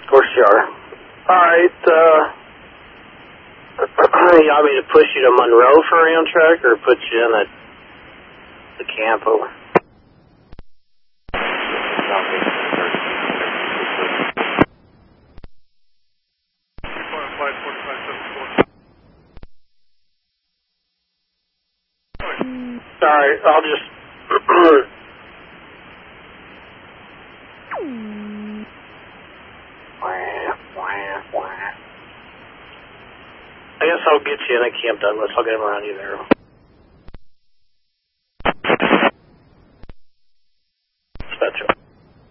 Of course you are. Alright, you want me to push you to Monroe for Amtrak or put you in at the camp over? Alright, I'll just... I guess I'll get you in at Camp Douglas. I'll get him around you there.